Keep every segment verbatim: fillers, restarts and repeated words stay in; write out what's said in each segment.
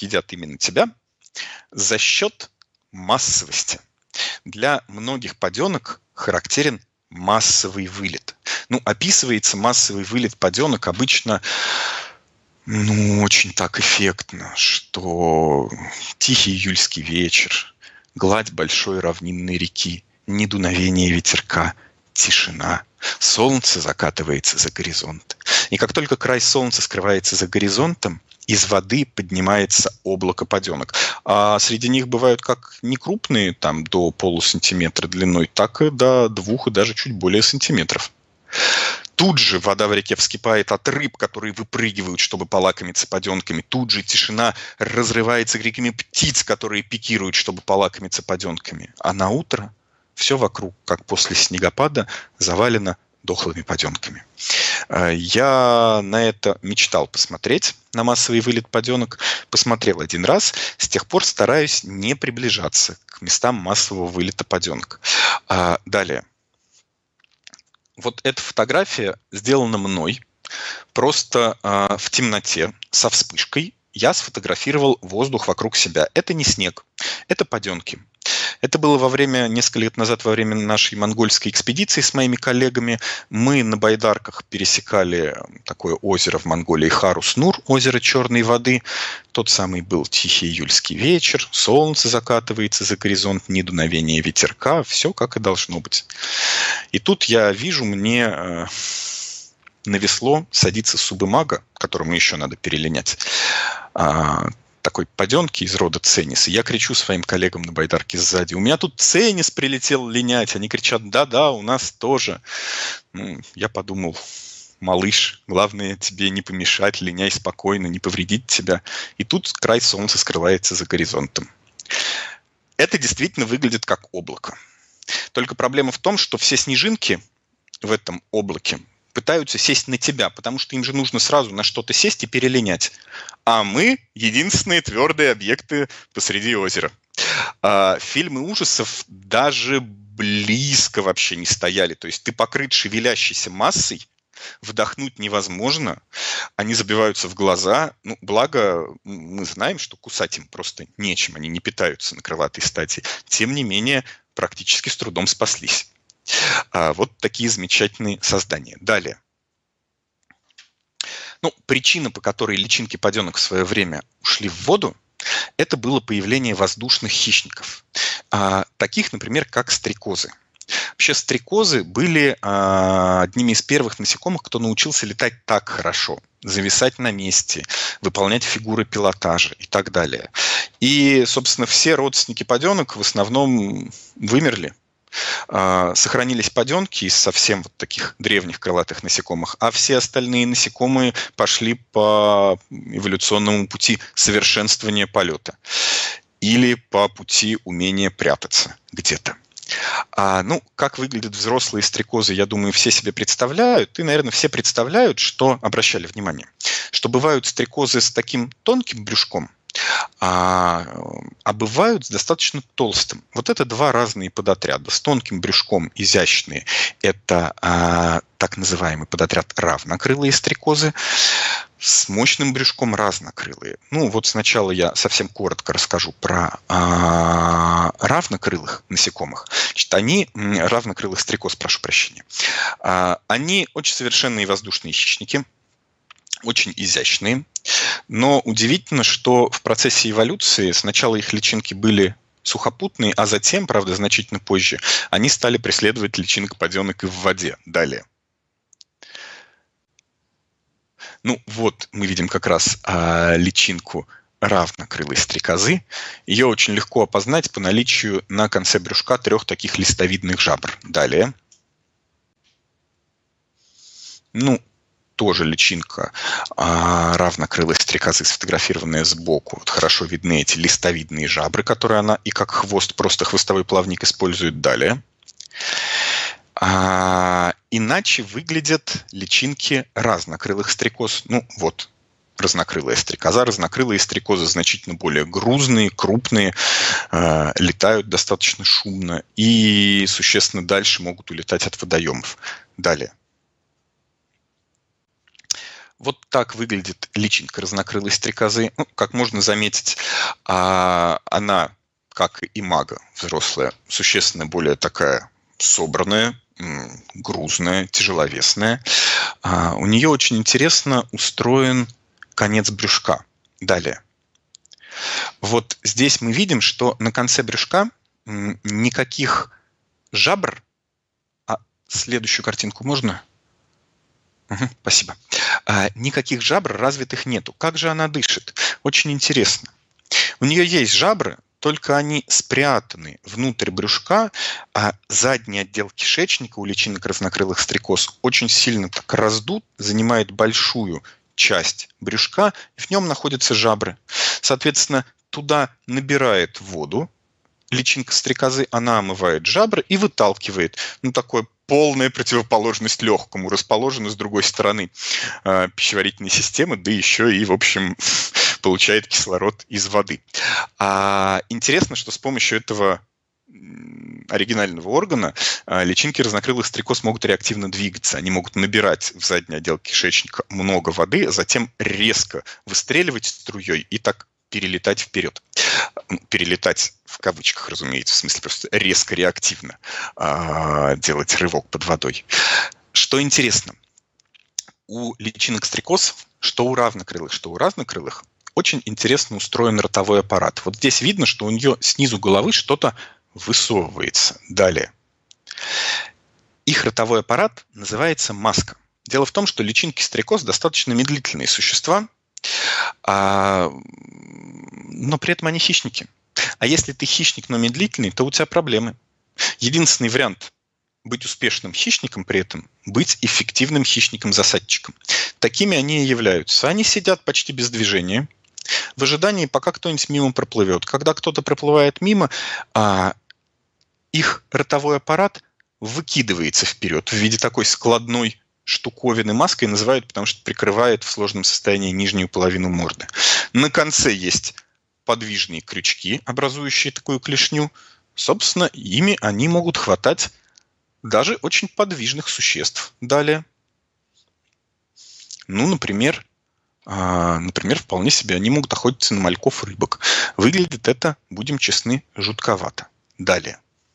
едят именно тебя за счет массовости. Для многих паденок характерен массовый вылет. Ну, описывается массовый вылет паденок обычно, ну, очень так эффектно, что тихий июльский вечер, гладь большой равнинной реки, ни дуновение ветерка, тишина, солнце закатывается за горизонт. И как только край солнца скрывается за горизонтом, из воды поднимается облако паденок. А среди них бывают как некрупные, там до полусантиметра длиной, так и до двух и даже чуть более сантиметров. Тут же вода в реке вскипает от рыб, которые выпрыгивают, чтобы полакомиться паденками. Тут же тишина разрывается криками птиц, которые пикируют, чтобы полакомиться паденками. А на утро все вокруг, как после снегопада, завалено дохлыми паденками. Я на это мечтал посмотреть, на массовый вылет паденок. Посмотрел один раз. С тех пор стараюсь не приближаться к местам массового вылета паденок. Далее. Вот эта фотография сделана мной. Просто в темноте, со вспышкой, я сфотографировал воздух вокруг себя. Это не снег, это паденки. Это было во время, несколько лет назад, во время нашей монгольской экспедиции с моими коллегами. Мы на байдарках пересекали такое озеро в Монголии Харус-Нур, озеро черной воды. Тот самый был тихий июльский вечер, солнце закатывается за горизонт, ни дуновение ветерка, все как и должно быть. И тут я вижу, мне э, на весло садится субымага, которому еще надо перелинять, а, такой паденки из рода ценис. И я кричу своим коллегам на байдарке сзади: у меня тут ценис прилетел линять. Они кричат: да-да, у нас тоже. Ну, я подумал: малыш, главное тебе не помешать, линяй спокойно, не повредить тебя. И тут край солнца скрывается за горизонтом. Это действительно выглядит как облако. Только проблема в том, что все снежинки в этом облаке пытаются сесть на тебя, потому что им же нужно сразу на что-то сесть и перелинять. А мы единственные твердые объекты посреди озера. А фильмы ужасов даже близко вообще не стояли. То есть ты покрыт шевелящейся массой, вдохнуть невозможно, они забиваются в глаза. Ну, благо, мы знаем, что кусать им просто нечем, они не питаются на крылатой стадии. Тем не менее, практически с трудом спаслись. А вот такие замечательные создания. Далее. Ну, причина, по которой личинки паденок в свое время ушли в воду, это было появление воздушных хищников. А, таких, например, как стрекозы. Вообще стрекозы были а, одними из первых насекомых, кто научился летать так хорошо, зависать на месте, выполнять фигуры пилотажа и так далее. И, собственно, все родственники паденок в основном вымерли. А, сохранились паденки из совсем вот таких древних крылатых насекомых, а все остальные насекомые пошли по эволюционному пути совершенствования полета или по пути умения прятаться где-то. А, ну, как выглядят взрослые стрекозы, я думаю, все себе представляют. И, наверное, все представляют, что, обращали внимание, что бывают стрекозы с таким тонким брюшком, а, а бывают с достаточно толстым. Вот это два разные подотряда. С тонким брюшком изящные – это а, так называемый подотряд равнокрылые стрекозы. С мощным брюшком разнокрылые. Ну, вот сначала я совсем коротко расскажу про а, равнокрылых насекомых. Значит, они, равнокрылых стрекоз, прошу прощения, а, они очень совершенные воздушные хищники, очень изящные. Но удивительно, что в процессе эволюции сначала их личинки были сухопутные, а затем, правда, значительно позже, они стали преследовать личинок паденок и в воде. Далее. Ну, вот мы видим как раз а, личинку равнокрылой стрекозы. Ее очень легко опознать по наличию на конце брюшка трех таких листовидных жабр. Далее. Ну, тоже личинка а, равнокрылой стрекозы, сфотографированная сбоку. Вот хорошо видны эти листовидные жабры, которые она и как хвост, просто хвостовой плавник использует. Далее. А, иначе выглядят личинки разнокрылых стрекоз. Ну, вот, разнокрылая стрекоза. Разнокрылые стрекозы значительно более грузные, крупные, э, летают достаточно шумно и существенно дальше могут улетать от водоемов. Далее. Вот так выглядит личинка разнокрылой стрекозы. Ну, как можно заметить, она, как и имаго взрослая, существенно более такая собранная, грузная, тяжеловесная. У нее очень интересно устроен конец брюшка. Далее. Вот здесь мы видим, что на конце брюшка никаких жабр. А следующую картинку можно? Угу, спасибо. А, никаких жабр развитых нету. Как же она дышит? Очень интересно. У нее есть жабры, только они спрятаны внутрь брюшка, а задний отдел кишечника у личинок разнокрылых стрекоз очень сильно так раздут, занимает большую часть брюшка, и в нем находятся жабры. Соответственно, туда набирает воду личинка стрекозы, она омывает жабры и выталкивает. Ну, такое полная противоположность легкому, расположена с другой стороны э, пищеварительной системы, да еще и, в общем, получает кислород из воды. А интересно, что с помощью этого оригинального органа личинки разнокрылых стрекоз могут реактивно двигаться. Они могут набирать в задний отдел кишечника много воды, а затем резко выстреливать струей и так перелетать вперед. Перелетать в кавычках, разумеется, в смысле просто резко, реактивно а, делать рывок под водой. Что интересно, у личинок стрекоз, что у равнокрылых, что у разнокрылых, очень интересно устроен ротовой аппарат. Вот здесь видно, что у нее снизу головы что-то высовывается. Далее. Их ротовой аппарат называется маска. Дело в том, что личинки стрекоз достаточно медлительные существа, а, но при этом они хищники. А если ты хищник, но медлительный, то у тебя проблемы. Единственный вариант быть успешным хищником при этом – быть эффективным хищником-засадчиком. Такими они и являются. Они сидят почти без движения, в ожидании, пока кто-нибудь мимо проплывет. Когда кто-то проплывает мимо, а, их ротовой аппарат выкидывается вперед в виде такой складной штуковины, маской называют, потому что прикрывает в сложном состоянии нижнюю половину морды. На конце есть подвижные крючки, образующие такую клешню. Собственно, ими они могут хватать даже очень подвижных существ. Далее. Ну, например, а, например, вполне себе они могут охотиться на мальков, рыбок. Выглядит это, будем честны, жутковато. Далее.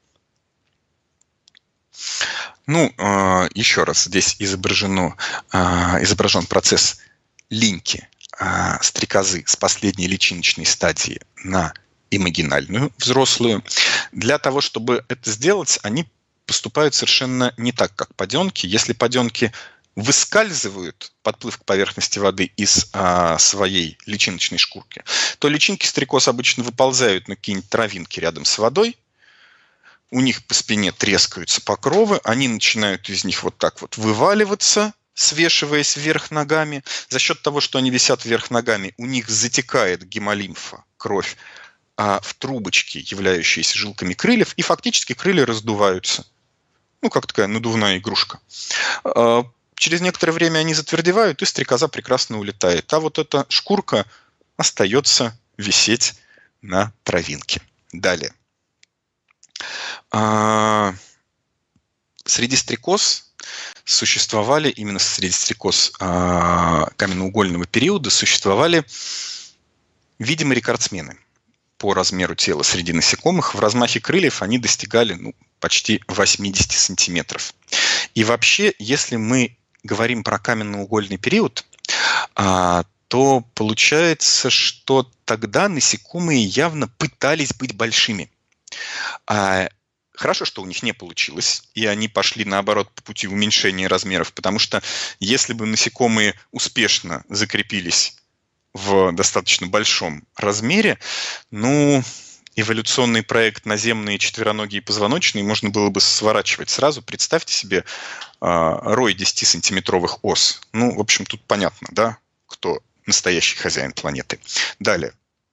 Ну, э, еще раз, здесь изображено, э, изображен процесс линьки э, стрекозы с последней личиночной стадии на имагинальную, взрослую. Для того, чтобы это сделать, они поступают совершенно не так, как паденки. Если паденки выскальзывают, подплыв к поверхности воды из э, своей личиночной шкурки, то личинки стрекоз обычно выползают на какие-нибудь травинки рядом с водой, у них по спине трескаются покровы, они начинают из них вот так вот вываливаться, свешиваясь вверх ногами. За счет того, что они висят вверх ногами, у них затекает гемолимфа, кровь, а в трубочке, являющиеся жилками крыльев, и фактически крылья раздуваются. Ну, как такая надувная игрушка. Через некоторое время они затвердевают, и стрекоза прекрасно улетает. А вот эта шкурка остается висеть на травинке. Далее. Среди стрекоз существовали, именно среди стрекоз каменноугольного периода, существовали, видимо, рекордсмены по размеру тела среди насекомых. В размахе крыльев они достигали ну, почти восемьдесят сантиметров. И вообще, если мы говорим про каменноугольный период, то получается, что тогда насекомые явно пытались быть большими. Хорошо, что у них не получилось, и они пошли, наоборот, по пути уменьшения размеров, потому что если бы насекомые успешно закрепились в достаточно большом размере, ну, эволюционный проект наземные четвероногие позвоночные можно было бы сворачивать сразу. Представьте себе рой десятисантиметровых ос. Ну, в общем, тут понятно, да, кто настоящий хозяин планеты. Далее.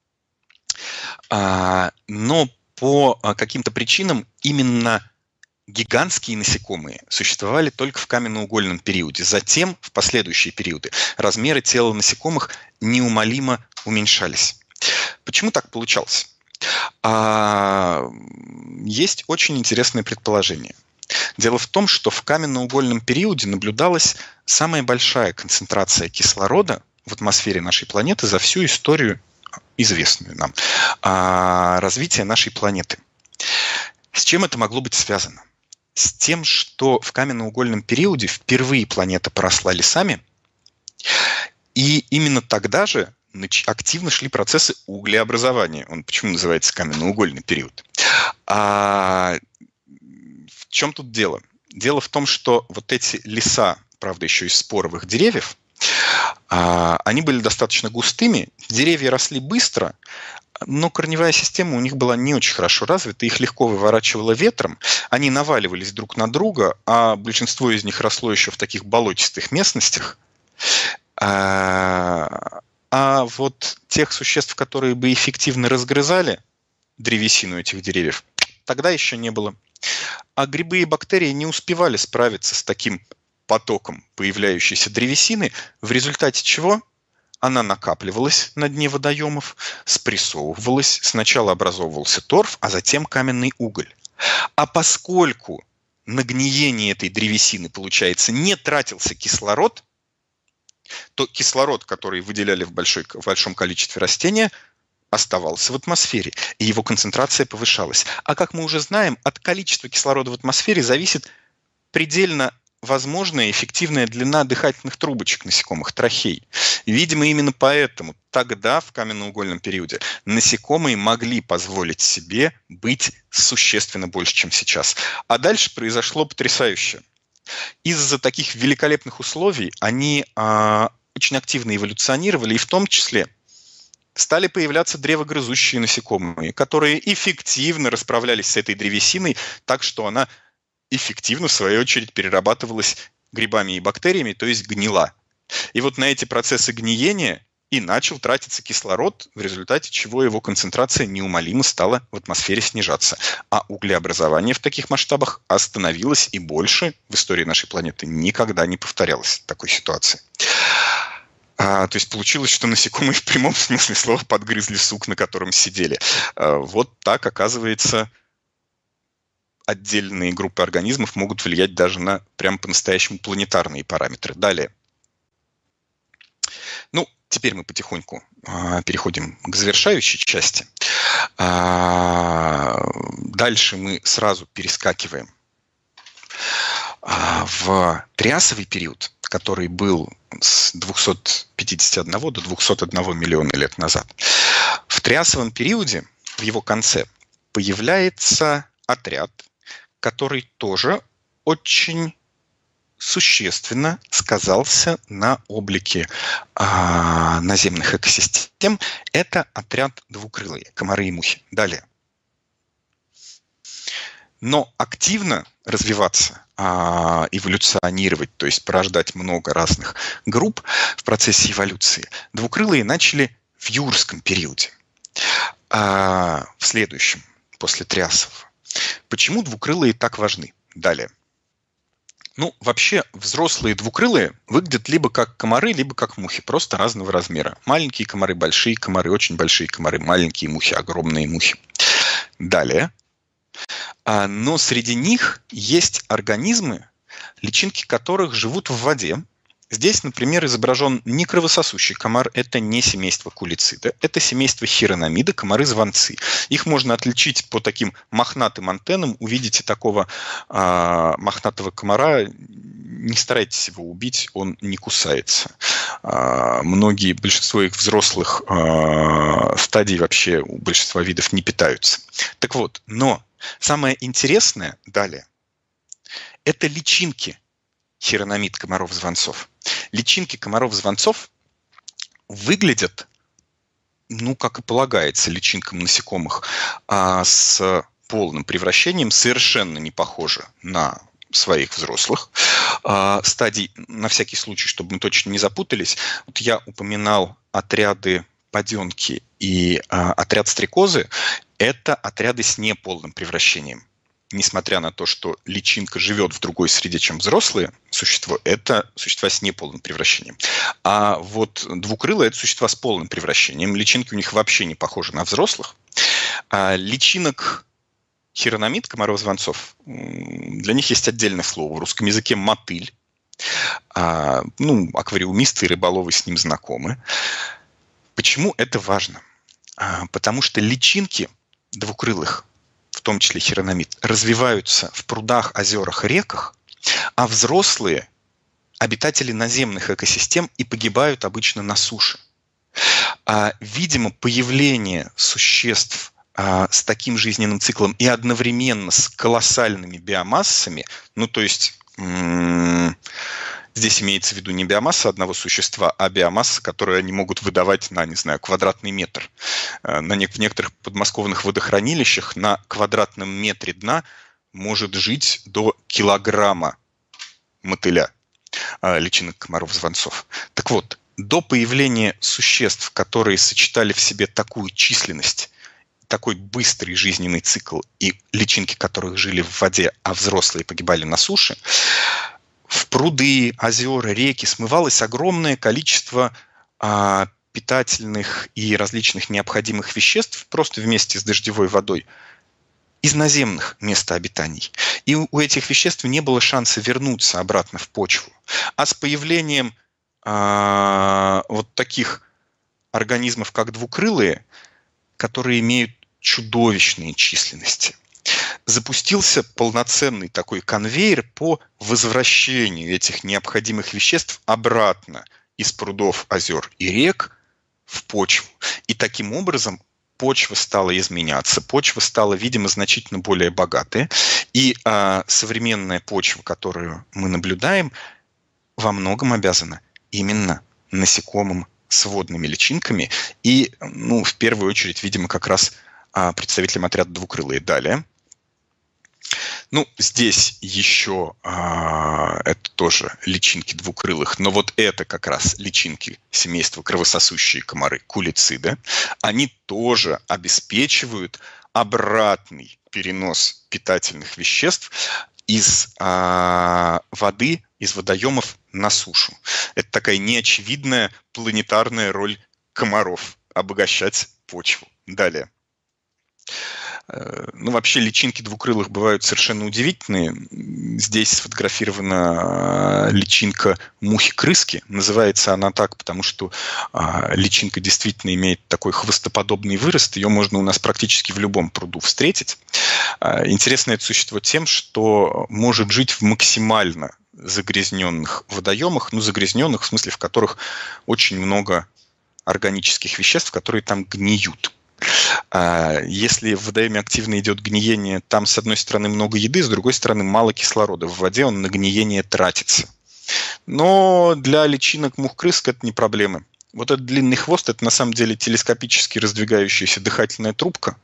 Но по каким-то причинам именно гигантские насекомые существовали только в каменноугольном периоде. Затем, в последующие периоды, размеры тела насекомых неумолимо уменьшались. Почему так получалось? А, есть очень интересное предположение. Дело в том, что в каменноугольном периоде наблюдалась самая большая концентрация кислорода в атмосфере нашей планеты за всю историю, известную нам, развития нашей планеты. С чем это могло быть связано? С тем, что в каменноугольном периоде впервые планета поросла лесами, и именно тогда же активно шли процессы углеобразования. Он почему называется каменноугольный период? А в чем тут дело? Дело в том, что вот эти леса, правда, еще из споровых деревьев, они были достаточно густыми, деревья росли быстро, но корневая система у них была не очень хорошо развита, их легко выворачивало ветром, они наваливались друг на друга, а большинство из них росло еще в таких болотистых местностях. А, а вот тех существ, которые бы эффективно разгрызали древесину этих деревьев, тогда еще не было. А грибы и бактерии не успевали справиться с таким потоком появляющейся древесины, в результате чего она накапливалась на дне водоемов, спрессовывалась, сначала образовывался торф, а затем каменный уголь. А поскольку на гниение этой древесины, получается, не тратился кислород, то кислород, который выделяли в, большой, в большом количестве растения, оставался в атмосфере, и его концентрация повышалась. А как мы уже знаем, от количества кислорода в атмосфере зависит предельно возможная эффективная длина дыхательных трубочек насекомых, трахей. Видимо, именно поэтому тогда, в каменноугольном периоде, насекомые могли позволить себе быть существенно больше, чем сейчас. А дальше произошло потрясающее. Из-за таких великолепных условий они а, очень активно эволюционировали, и в том числе стали появляться древогрызущие насекомые, которые эффективно расправлялись с этой древесиной так, что она эффективно, в свою очередь, перерабатывалась грибами и бактериями, то есть гнила. И вот на эти процессы гниения и начал тратиться кислород, в результате чего его концентрация неумолимо стала в атмосфере снижаться. А углеобразование в таких масштабах остановилось, и больше в истории нашей планеты никогда не повторялось такой ситуации. А, то есть получилось, что насекомые в прямом смысле слова подгрызли сук, на котором сидели. А, вот так, оказывается, отдельные группы организмов могут влиять даже на прям по-настоящему планетарные параметры. Далее. Ну, теперь мы потихоньку а, переходим к завершающей части. А, дальше мы сразу перескакиваем а, в триасовый период, который был с двухсот пятидесяти одного до двухсот одного миллиона лет назад. В триасовом периоде, в его конце, появляется отряд, который тоже очень существенно сказался на облике а, наземных экосистем. Это отряд двукрылые, комары и мухи. Далее. Но активно развиваться, а, эволюционировать, то есть порождать много разных групп в процессе эволюции, двукрылые начали в юрском периоде, а, в следующем, после триасов. Почему двукрылые так важны? Далее. Ну, вообще, взрослые двукрылые выглядят либо как комары, либо как мухи, просто разного размера. Маленькие комары, большие комары, очень большие комары, маленькие мухи, огромные мухи. Далее. А, но среди них есть организмы, личинки которых живут в воде. Здесь, например, изображен не кровососущий комар, это не семейство кулицида, это семейство хирономида, комары-звонцы. Их можно отличить по таким мохнатым антеннам. Увидите такого а, мохнатого комара, не старайтесь его убить, он не кусается. А, многие, большинство их взрослых а, стадий вообще у большинства видов не питаются. Так вот, но самое интересное далее – это личинки хирономид комаров-звонцов. Личинки комаров-звонцов выглядят, ну, как и полагается личинкам насекомых, а с полным превращением, совершенно не похожи на своих взрослых. А, стадий, на всякий случай, чтобы мы точно не запутались, вот я упоминал отряды паденки и а, отряд стрекозы, это отряды с неполным превращением. Несмотря на то, что личинка живет в другой среде, чем взрослые существа, это существа с неполным превращением. А вот двукрылые – это существа с полным превращением. Личинки у них вообще не похожи на взрослых. А личинок хирономид, комаров-звонцов, для них есть отдельное слово. В русском языке мотыль. А, ну, аквариумисты и рыболовы с ним знакомы. Почему это важно? А, потому что личинки двукрылых, в том числе хирономид, развиваются в прудах, озерах, реках, а взрослые обитатели наземных экосистем и погибают обычно на суше. А, видимо, появление существ а, с таким жизненным циклом и одновременно с колоссальными биомассами, ну, то есть м- здесь имеется в виду не биомасса одного существа, а биомасса, которую они могут выдавать на, не знаю, квадратный метр. А, на не- в некоторых подмосковных водохранилищах на квадратном метре дна может жить до килограмма мотыля, личинок комаров-звонцов. Так вот, до появления существ, которые сочетали в себе такую численность, такой быстрый жизненный цикл, и личинки которых жили в воде, а взрослые погибали на суше, в пруды, озера, реки смывалось огромное количество а, питательных и различных необходимых веществ просто вместе с дождевой водой из наземных мест обитаний. И у этих веществ не было шанса вернуться обратно в почву. А с появлением а, вот таких организмов, как двукрылые, которые имеют чудовищные численности, запустился полноценный такой конвейер по возвращению этих необходимых веществ обратно из прудов, озер и рек в почву. И таким образом почва стала изменяться, почва стала, видимо, значительно более богатой. И а, современная почва, которую мы наблюдаем, во многом обязана именно насекомым с водными личинками и, ну, в первую очередь, видимо, как раз а, представителям отряда двукрылые. Далее. Ну, здесь еще а, это тоже личинки двукрылых, но вот это как раз личинки семейства кровососущие комары кулициды. Они тоже обеспечивают обратный перенос питательных веществ из а, воды, из водоемов на сушу. Это такая неочевидная планетарная роль комаров – обогащать почву. Далее. Ну, вообще, личинки двукрылых бывают совершенно удивительные. Здесь сфотографирована личинка мухи-крыски. Называется она так, потому что а, личинка действительно имеет такой хвостоподобный вырост. Ее можно у нас практически в любом пруду встретить. А, интересно это существо тем, что может жить в максимально загрязненных водоемах, ну, загрязненных в смысле, в которых очень много органических веществ, которые там гниют. Если в водоеме активно идет гниение, там, с одной стороны, много еды, с другой стороны, мало кислорода. В воде он на гниение тратится. Но для личинок мух-крысок это не проблема. Вот этот длинный хвост – это на самом деле телескопически раздвигающаяся дыхательная трубка.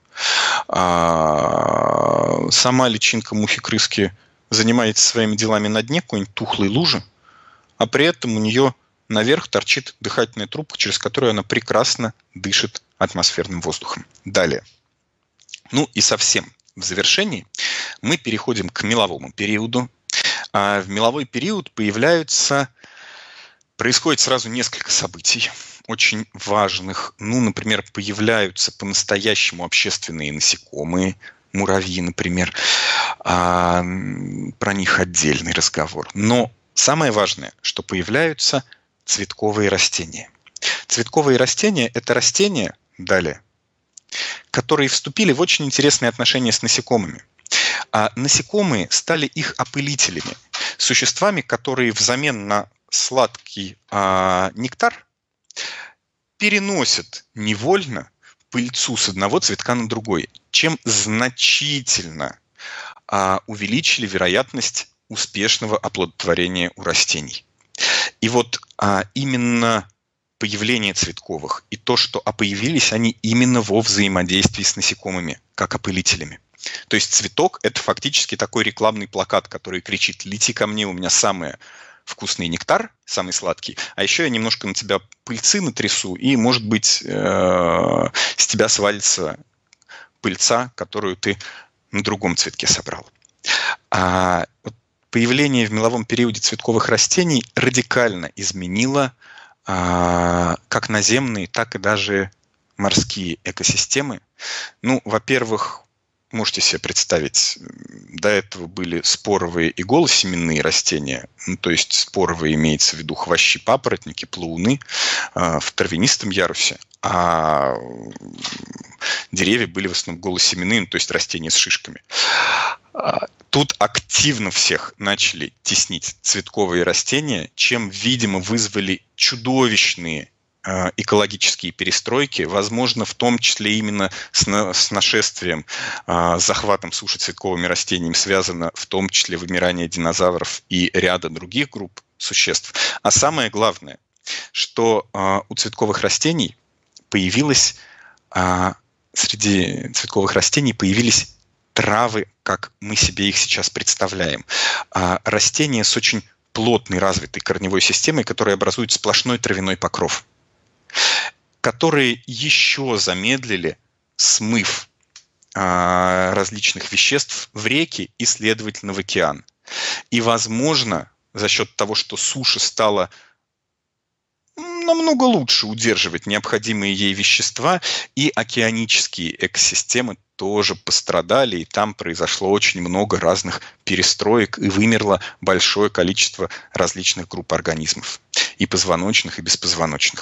А сама личинка мухи-крыски занимается своими делами на дне какой-нибудь тухлой лужи, а при этом у нее наверх торчит дыхательная трубка, через которую она прекрасно дышит атмосферным воздухом. Далее. Ну и совсем в завершении мы переходим к меловому периоду. А в меловой период появляются, происходит сразу несколько событий очень важных. Ну, например, появляются по-настоящему общественные насекомые, муравьи, например. А, про них отдельный разговор. Но самое важное, что появляются цветковые растения. Цветковые растения – это растения, далее, которые вступили в очень интересные отношения с насекомыми. А насекомые стали их опылителями, существами, которые взамен на сладкий а, нектар переносят невольно пыльцу с одного цветка на другой, чем значительно а, увеличили вероятность успешного оплодотворения у растений. И вот а, именно появление цветковых и то, что а появились они именно во взаимодействии с насекомыми, как опылителями. То есть цветок – это фактически такой рекламный плакат, который кричит: «Лети ко мне, у меня самый вкусный нектар, самый сладкий, а еще я немножко на тебя пыльцы натрясу, и, может быть, э- с тебя свалится пыльца, которую ты на другом цветке собрал». А появление в меловом периоде цветковых растений радикально изменило а, как наземные, так и даже морские экосистемы. Ну, во-первых, можете себе представить, до этого были споровые и голосеменные растения, ну, то есть споровые имеется в виду хвощи, папоротники, плауны э, в травянистом ярусе, а деревья были в основном голосеменные, ну, то есть растения с шишками. Тут активно всех начали теснить цветковые растения, чем, видимо, вызвали чудовищные экологические перестройки, возможно, в том числе именно с, на, с нашествием, э, с захватом суши цветковыми растениями связано в том числе вымирание динозавров и ряда других групп существ. А самое главное, что э, у цветковых растений появилось, э, среди цветковых растений появились травы, как мы себе их сейчас представляем. Э, растения с очень плотной, развитой корневой системой, которые образуют сплошной травяной покров, которые еще замедлили смыв а, различных веществ в реки и, следовательно, в океан. И, возможно, за счет того, что суша стала намного лучше удерживать необходимые ей вещества, и океанические экосистемы тоже пострадали, и там произошло очень много разных перестроек, и вымерло большое количество различных групп организмов, и позвоночных, и беспозвоночных.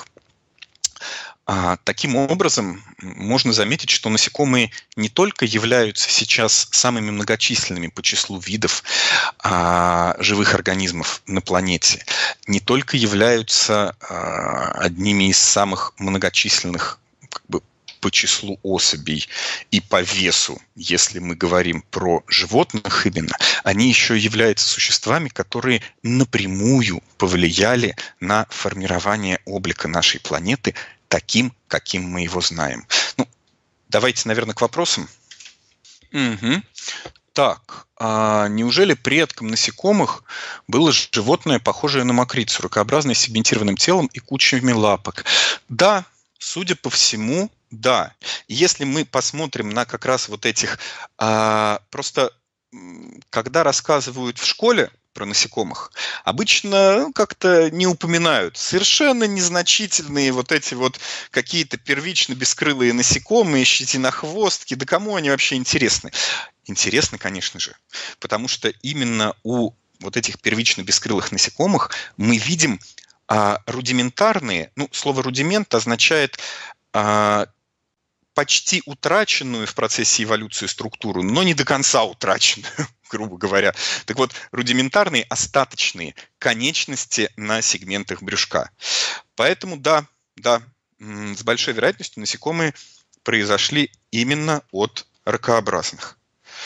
А, таким образом, можно заметить, что насекомые не только являются сейчас самыми многочисленными по числу видов а, живых организмов на планете, не только являются а, одними из самых многочисленных, как бы, по числу особей и по весу, если мы говорим про животных именно, они еще являются существами, которые напрямую повлияли на формирование облика нашей планеты таким, каким мы его знаем. Ну, давайте, наверное, к вопросам. Угу. Так, а неужели предком насекомых было животное, похожее на мокрицу, ракообразное, с сегментированным телом и кучами лапок? Да, судя по всему, да. Если мы посмотрим на как раз вот этих... А, просто когда рассказывают в школе про насекомых, обычно как-то не упоминают совершенно незначительные вот эти вот какие-то первично-бескрылые насекомые, щетинохвостки. Да кому они вообще интересны? Интересны, конечно же, потому что именно у вот этих первично-бескрылых насекомых мы видим а, рудиментарные, ну, слово «рудимент» означает а, почти утраченную в процессе эволюции структуру, но не до конца утраченную, грубо говоря. Так вот, рудиментарные, остаточные конечности на сегментах брюшка. Поэтому да, да, с большой вероятностью насекомые произошли именно от ракообразных.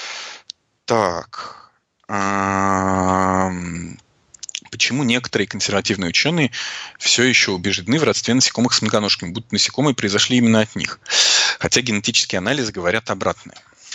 Так. Почему некоторые консервативные ученые все еще убеждены в родстве насекомых с многоножками, будто насекомые произошли именно от них, хотя генетические анализы говорят обратное?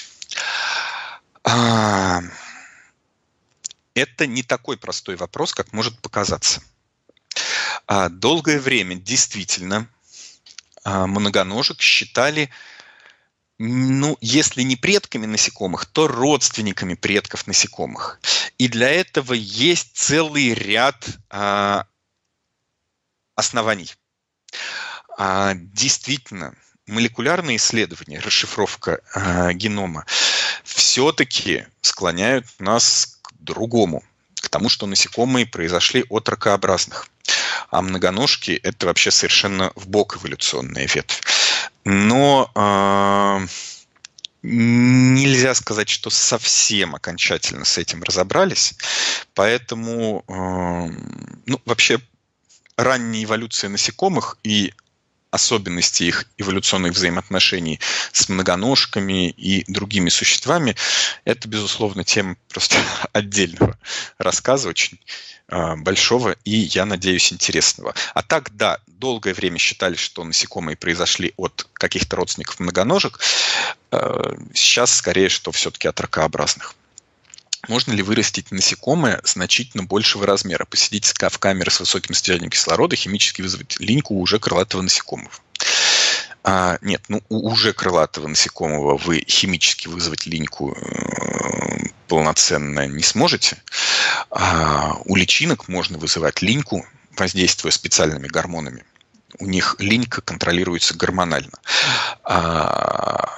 А, это не такой простой вопрос, как может показаться. А, долгое время действительно а, многоножек считали, ну, если не предками насекомых, то родственниками предков насекомых. И для этого есть целый ряд а, оснований. А, действительно, молекулярные исследования, расшифровка а, генома все-таки склоняют нас к другому, к тому, что насекомые произошли от ракообразных. А многоножки – это вообще совершенно вбок эволюционная ветвь. Но э, нельзя сказать, что совсем окончательно с этим разобрались. Поэтому э, ну, вообще ранняя эволюция насекомых и особенности их эволюционных взаимоотношений с многоножками и другими существами – это, безусловно, тема просто отдельного рассказа, очень э, большого и, я надеюсь, интересного. А так, да, долгое время считали, что насекомые произошли от каких-то родственников многоножек. Э, сейчас, скорее, что все-таки от ракообразных. Можно ли вырастить насекомое значительно большего размера? Посадить в камеры с высоким содержанием кислорода, химически вызвать линьку у уже крылатого насекомого? А, нет, ну у уже крылатого насекомого вы химически вызвать линьку э, полноценно не сможете. А у личинок можно вызывать линьку, воздействуя специальными гормонами. У них линька контролируется гормонально. А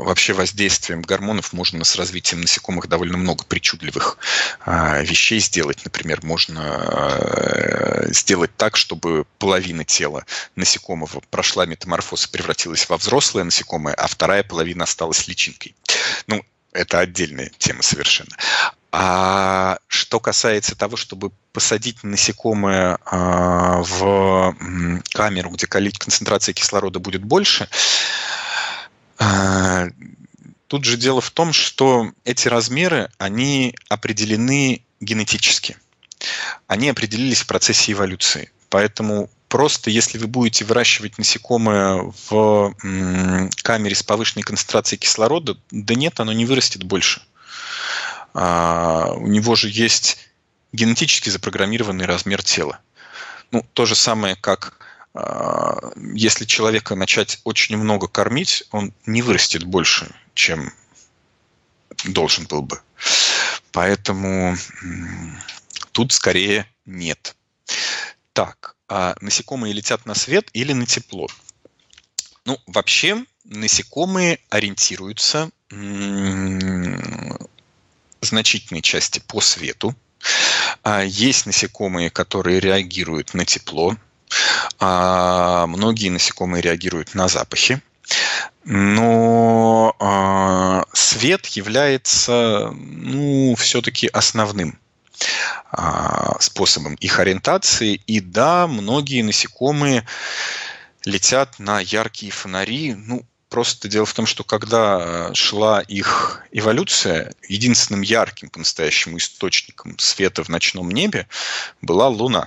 вообще воздействием гормонов можно с развитием насекомых довольно много причудливых а, вещей сделать. Например, можно а, сделать так, чтобы половина тела насекомого прошла метаморфоз и превратилась во взрослое насекомое, а вторая половина осталась личинкой. Ну, это отдельная тема совершенно. А что касается того, чтобы посадить насекомое а, в м, камеру, где концентрация кислорода будет больше, а, тут же дело в том, что эти размеры, они определены генетически. Они определились в процессе эволюции. Поэтому просто если вы будете выращивать насекомое в м, камере с повышенной концентрацией кислорода, да нет, оно не вырастет больше. А, у него же есть генетически запрограммированный размер тела. Ну, то же самое, как а, если человека начать очень много кормить, он не вырастет больше, чем должен был бы. Поэтому м, тут скорее нет. Так, а насекомые летят на свет или на тепло? Ну, вообще, насекомые ориентируются м, значительной части по свету. А есть насекомые, которые реагируют на тепло. А многие насекомые реагируют на запахи. Но а, свет является, ну, все-таки основным а, способом их ориентации. И да, многие насекомые летят на яркие фонари. Ну, просто дело в том, что когда шла их эволюция, единственным ярким по-настоящему источником света в ночном небе была Луна.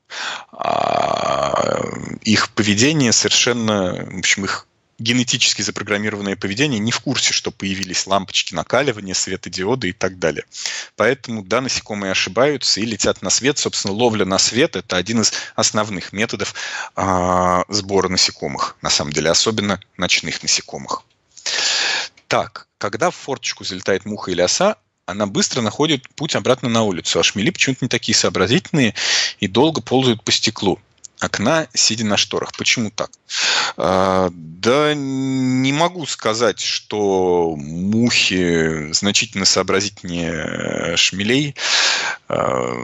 А их поведение совершенно, в общем, их генетически запрограммированное поведение не в курсе, что появились лампочки накаливания, светодиоды и так далее. Поэтому, да, насекомые ошибаются и летят на свет. Собственно, ловля на свет – это один из основных методов а, сбора насекомых, на самом деле, особенно ночных насекомых. Так, когда в форточку залетает муха или оса, она быстро находит путь обратно на улицу, а шмели почему-то не такие сообразительные и долго ползают по стеклу окна, сидя на шторах. Почему так? А, да не могу сказать, что мухи значительно сообразительнее шмелей. А,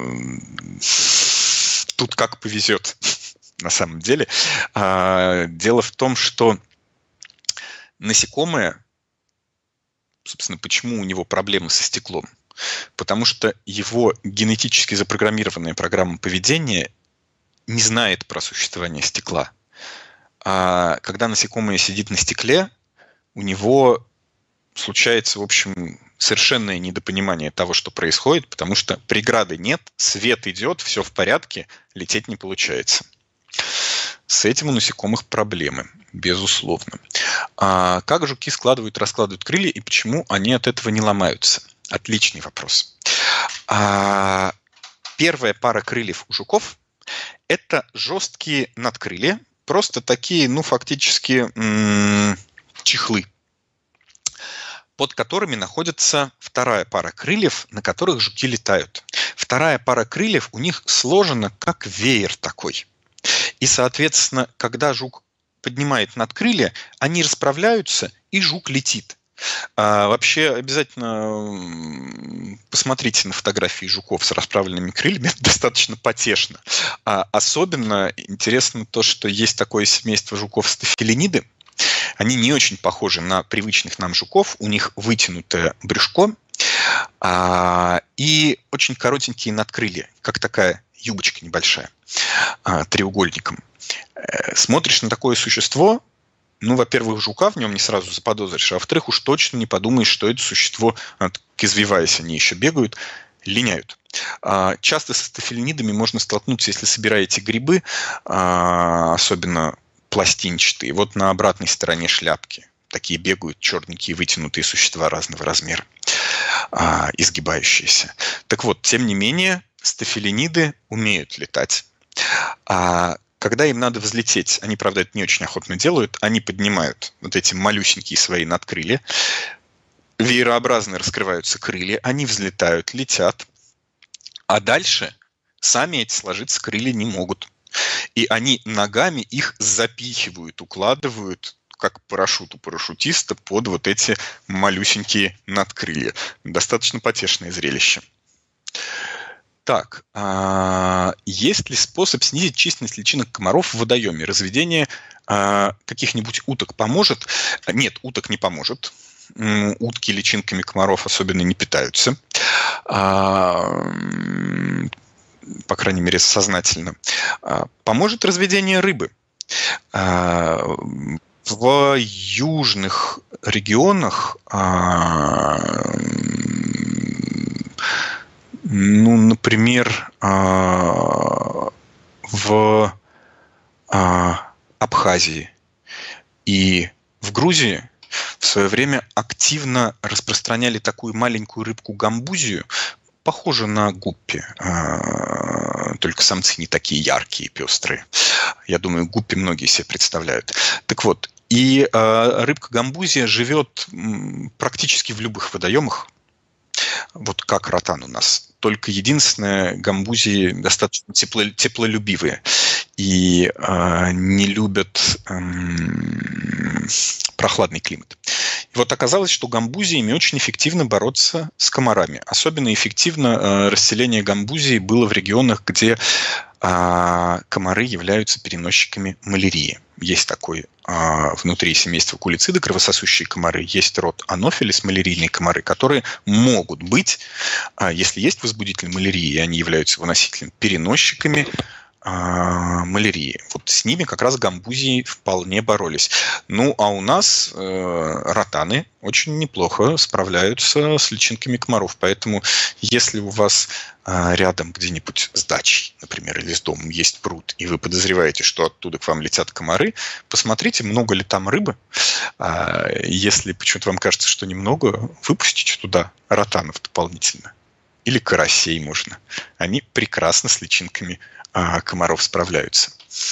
тут как повезет, на самом деле. А, дело в том, что насекомое, собственно, почему у него проблемы со стеклом? Потому что его генетически запрограммированная программа поведения не знает про существование стекла. А когда насекомое сидит на стекле, у него случается, в общем, совершенное недопонимание того, что происходит, потому что преграды нет, свет идет, все в порядке, лететь не получается. С этим у насекомых проблемы, безусловно. А как жуки складывают, раскладывают крылья и почему они от этого не ломаются? Отличный вопрос. А первая пара крыльев у жуков – это жесткие надкрылья, просто такие, ну, фактически м- чехлы, под которыми находится вторая пара крыльев, на которых жуки летают. Вторая пара крыльев у них сложена как веер такой. И, соответственно, когда жук поднимает надкрылья, они расправляются, и жук летит. А вообще обязательно посмотрите на фотографии жуков с расправленными крыльями, это достаточно потешно. А особенно интересно то, что есть такое семейство жуков стафилиниды. Они не очень похожи на привычных нам жуков, у них вытянутое брюшко а, и очень коротенькие надкрылья, как такая юбочка небольшая, а, треугольником. Смотришь на такое существо, ну, во-первых, жука в нем не сразу заподозришь, а во-вторых, уж точно не подумаешь, что это существо, извиваясь, они еще бегают, линяют. Часто со стафилинидами можно столкнуться, если собираете грибы, особенно пластинчатые, вот на обратной стороне шляпки. Такие бегают черненькие вытянутые существа разного размера, изгибающиеся. Так вот, тем не менее, стафилиниды умеют летать. Когда им надо взлететь, они, правда, это не очень охотно делают, они поднимают вот эти малюсенькие свои надкрылья, веерообразно раскрываются крылья, они взлетают, летят, а дальше сами эти сложиться крылья не могут. И они ногами их запихивают, укладывают как парашют у парашютиста под вот эти малюсенькие надкрылья. Достаточно потешное зрелище. Так, а, есть ли способ снизить численность личинок комаров в водоеме? Разведение а, каких-нибудь уток поможет? Нет, уток не поможет. Утки личинками комаров особенно не питаются. А, по крайней мере, сознательно. А, поможет разведение рыбы. А, в южных регионах а, ну, например, в Абхазии и в Грузии в свое время активно распространяли такую маленькую рыбку гамбузию, похожую на гуппи, только самцы не такие яркие, пестрые. Я думаю, гуппи многие себе представляют. Так вот, и рыбка гамбузия живет практически в любых водоемах, вот как ротан у нас. Только единственное, гамбузии достаточно тепло, теплолюбивые и э, не любят э, прохладный климат. И вот оказалось, что гамбузиями очень эффективно бороться с комарами. Особенно эффективно э, расселение гамбузии было в регионах, где э, комары являются переносчиками малярии. Есть такой а, внутри семейства кулициды кровососущие комары, есть род анофилис малярийные комары, которые могут быть, а, если есть возбудитель малярии, и они являются его носителем, переносчиками а, малярии. Вот с ними как раз гамбузии вполне боролись. Ну, а у нас э, ротаны очень неплохо справляются с личинками комаров. Поэтому, если у вас э, рядом где-нибудь с дачей, например, или с домом есть пруд, и вы подозреваете, что оттуда к вам летят комары, посмотрите, много ли там рыбы. А если почему-то вам кажется, что немного, выпустите туда ротанов дополнительно. Или карасей можно. Они прекрасно с личинками а, комаров справляются.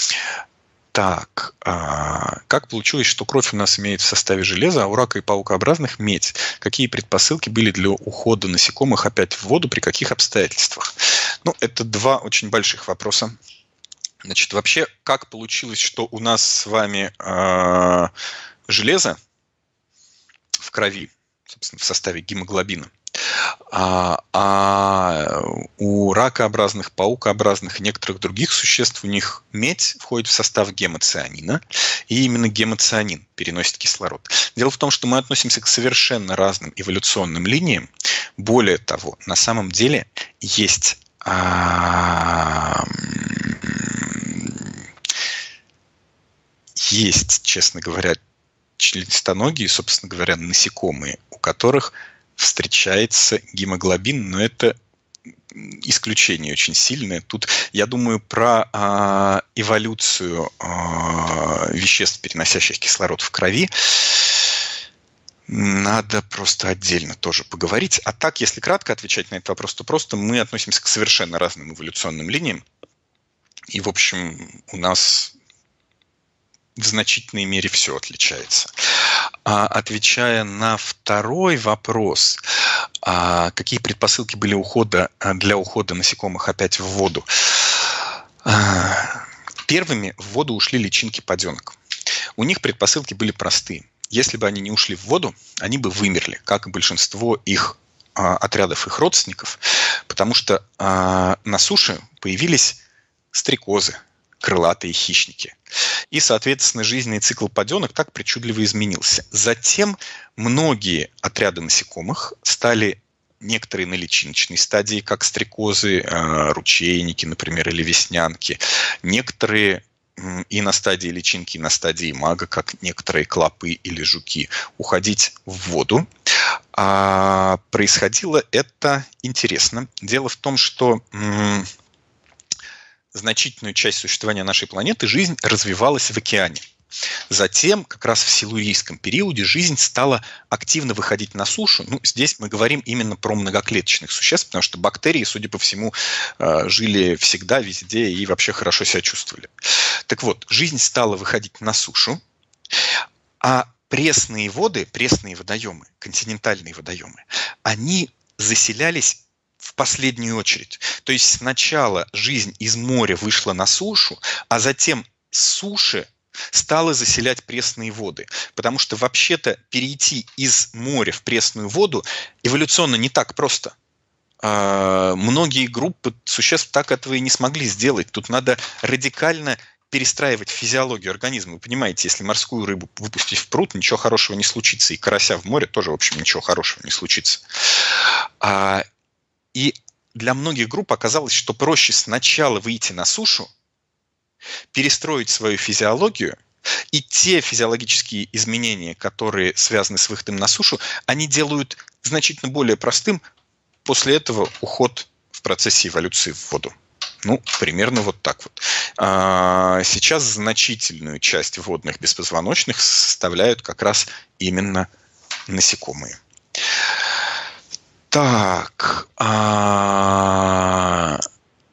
Так, а, как получилось, что кровь у нас имеет в составе железа, а у рака и паукообразных медь? Какие предпосылки были для ухода насекомых опять в воду, при каких обстоятельствах? Ну, это два очень больших вопроса. Значит, вообще, как получилось, что у нас с вами а, железо в крови, собственно, в составе гемоглобина, А, а у ракообразных, паукообразных и некоторых других существ у них медь входит в состав гемоцианина, и именно гемоцианин переносит кислород. Дело в том, что мы относимся к совершенно разным эволюционным линиям. Более того, на самом деле есть, а, есть, честно говоря, членистоногие, собственно говоря, насекомые, у которых встречается гемоглобин, но это исключение очень сильное. Тут я думаю про а, эволюцию а, веществ, переносящих кислород в крови. Надо просто отдельно тоже поговорить. А так, если кратко отвечать на этот вопрос, то просто мы относимся к совершенно разным эволюционным линиям. И, в общем, у нас в значительной мере все отличается. А, отвечая на второй вопрос, а, какие предпосылки были ухода, для ухода насекомых опять в воду? А, первыми в воду ушли личинки паденок. У них предпосылки были простые. Если бы они не ушли в воду, они бы вымерли, как и большинство их а, отрядов, их родственников, потому что а, на суше появились стрекозы, крылатые хищники. И, соответственно, жизненный цикл паденок так причудливо изменился. Затем многие отряды насекомых стали некоторые на личиночной стадии, как стрекозы, ручейники, например, или веснянки. Некоторые и на стадии личинки, и на стадии мага, как некоторые клопы или жуки, уходить в воду. А происходило это интересно. Дело в том, что м- значительную часть существования нашей планеты жизнь развивалась в океане. Затем, как раз в силурийском периоде, жизнь стала активно выходить на сушу. Ну, здесь мы говорим именно про многоклеточных существ, потому что бактерии, судя по всему, жили всегда, везде и вообще хорошо себя чувствовали. Так вот, жизнь стала выходить на сушу, а пресные воды, пресные водоемы, континентальные водоемы, они заселялись в последнюю очередь. То есть сначала жизнь из моря вышла на сушу, а затем с суши стало заселять пресные воды. Потому что вообще-то перейти из моря в пресную воду эволюционно не так просто. Многие группы существ так этого и не смогли сделать. Тут надо радикально перестраивать физиологию организма. Вы понимаете, если морскую рыбу выпустить в пруд, ничего хорошего не случится. И карася в море тоже, в общем, ничего хорошего не случится. И для многих групп оказалось, что проще сначала выйти на сушу, перестроить свою физиологию, и те физиологические изменения, которые связаны с выходом на сушу, они делают значительно более простым после этого уход в процессе эволюции в воду. Ну, примерно вот так вот. Сейчас значительную часть водных беспозвоночных составляют как раз именно насекомые. Так, а,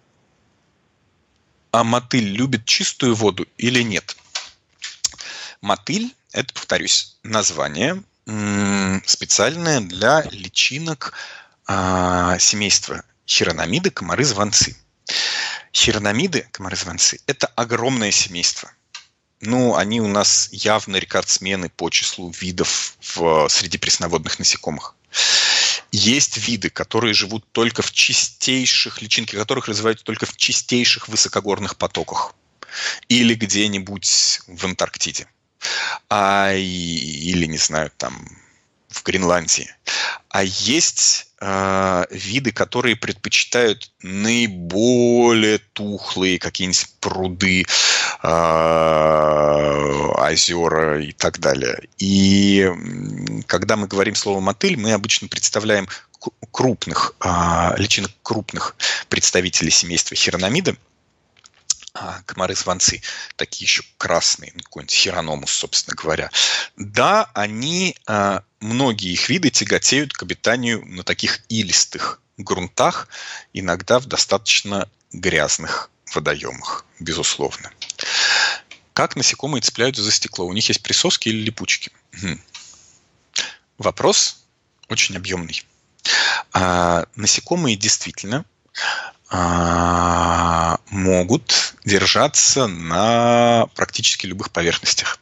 а мотыль любит чистую воду или нет? Мотыль – это, повторюсь, название специальное для личинок а, семейства хирономиды, комары-звонцы. Хирономиды, комары-звонцы – это огромное семейство. Ну, они у нас явно рекордсмены по числу видов в, среди пресноводных насекомых. Есть виды, которые живут только в чистейших, личинки которых развиваются только в чистейших высокогорных потоках или где-нибудь в Антарктиде, а, или, не знаю, там в Гренландии. А есть э, виды, которые предпочитают наиболее тухлые какие-нибудь пруды, э, озера и так далее. И когда мы говорим слово мотыль, мы обычно представляем крупных, э, личинок крупных представителей семейства хирономиды, комары-звонцы, такие еще красные, какой-нибудь хирономус, собственно говоря. Да, они, многие их виды тяготеют к обитанию на таких илистых грунтах, иногда в достаточно грязных водоемах, безусловно. Как насекомые цепляются за стекло? У них есть присоски или липучки? Угу. Вопрос очень объемный. А, насекомые действительно могут держаться на практически любых поверхностях.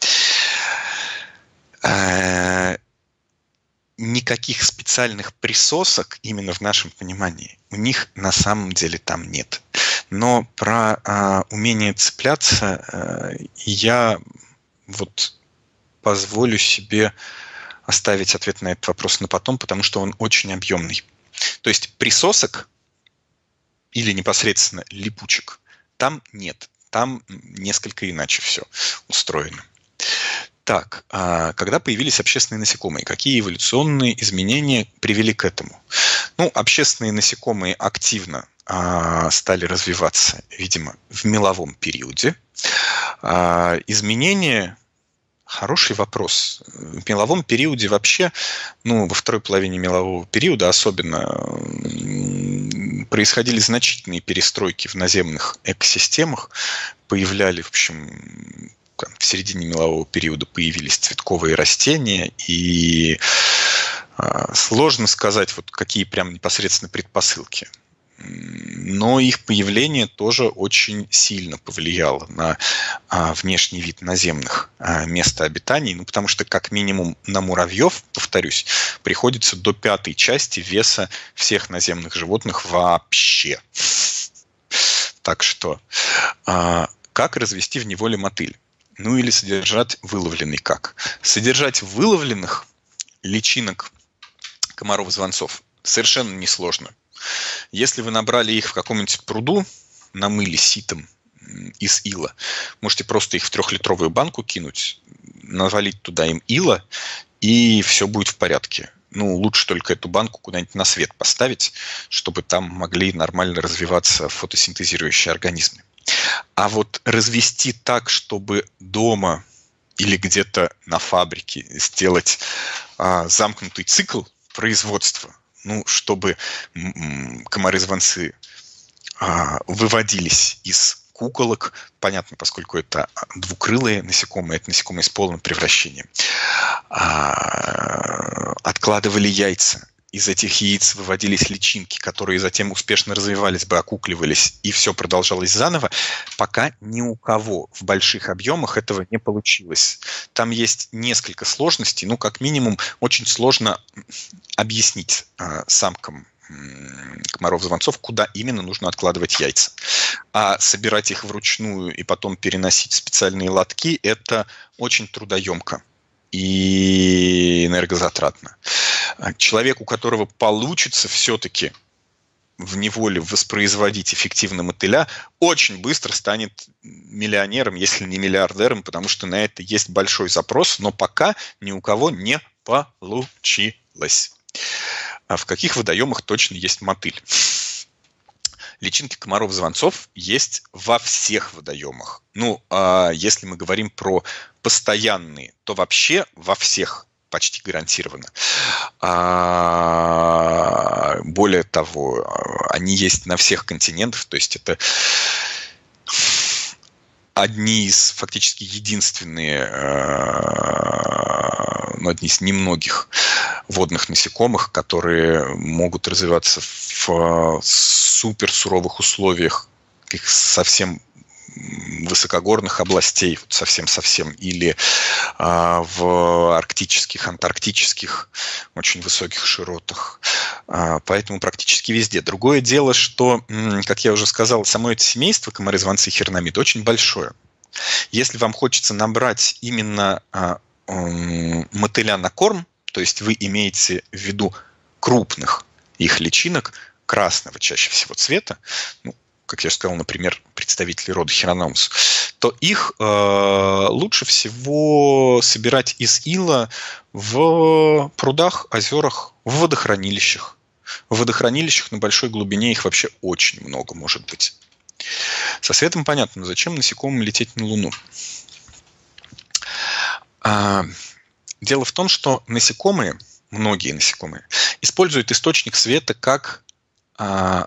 Никаких специальных присосок, именно в нашем понимании, у них на самом деле там нет. Но про а, умение цепляться а, я вот позволю себе оставить ответ на этот вопрос на потом, потому что он очень объемный. То есть присосок или непосредственно липучек там нет. Там несколько иначе все устроено. Так, когда появились общественные насекомые, какие эволюционные изменения привели к этому? Ну, общественные насекомые активно стали развиваться, видимо, в меловом периоде. Изменения... Хороший вопрос. В меловом периоде вообще, ну, во второй половине мелового периода особенно происходили значительные перестройки в наземных экосистемах. Появляли, в общем, в середине мелового периода появились цветковые растения, и сложно сказать, вот какие прям непосредственно предпосылки. Но их появление тоже очень сильно повлияло на а, внешний вид наземных а, мест обитаний, ну, потому что как минимум на муравьев, повторюсь, приходится до пятой части веса всех наземных животных вообще. Так что, а, как развести в неволе мотыль? Ну или содержать выловленный как? Содержать выловленных личинок комаров-звонцов совершенно несложно. Если вы набрали их в каком-нибудь пруду, намыли ситом из ила, можете просто их в трехлитровую банку кинуть, навалить туда им ила, и все будет в порядке. Ну, лучше только эту банку куда-нибудь на свет поставить, чтобы там могли нормально развиваться фотосинтезирующие организмы. А вот развести так, чтобы дома или где-то на фабрике сделать а, замкнутый цикл производства, ну, чтобы комары-звонцы а, выводились из куколок, понятно, поскольку это двукрылые насекомые, это насекомые с полным превращением, а, откладывали яйца из этих яиц выводились личинки, которые затем успешно развивались бы, окукливались, и все продолжалось заново, пока ни у кого в больших объемах этого не получилось. Там есть несколько сложностей, ну, как минимум, очень сложно объяснить э, самкам комаров-звонцов, куда именно нужно откладывать яйца. А собирать их вручную и потом переносить в специальные лотки – это очень трудоемко и энергозатратно. Человек, у которого получится все-таки в неволе воспроизводить эффективно мотыля, очень быстро станет миллионером, если не миллиардером, потому что на это есть большой запрос, но пока ни у кого не получилось. А в каких водоемах точно есть мотыль? Личинки комаров-звонцов есть во всех водоемах. Ну, а если мы говорим про постоянные, то вообще во всех почти гарантированно. А, более того, они есть на всех континентах, то есть это одни из фактически единственные, ну, одни из немногих водных насекомых, которые могут развиваться в суперсуровых условиях таких совсем высокогорных областей, совсем-совсем, или а, в арктических, антарктических, очень высоких широтах. А, поэтому практически везде. Другое дело, что, как я уже сказал, само это семейство, комары-звонцы хернамид, очень большое. Если вам хочется набрать именно а, м, мотыля на корм, то есть вы имеете в виду крупных их личинок, красного чаще всего цвета, ну, как я уже сказал, например, представители рода Хираномус, то их э, лучше всего собирать из ила в прудах, озерах, в водохранилищах. В водохранилищах на большой глубине их вообще очень много может быть. Со светом понятно, но зачем насекомым лететь на Луну? А, дело в том, что насекомые, многие насекомые, используют источник света как а,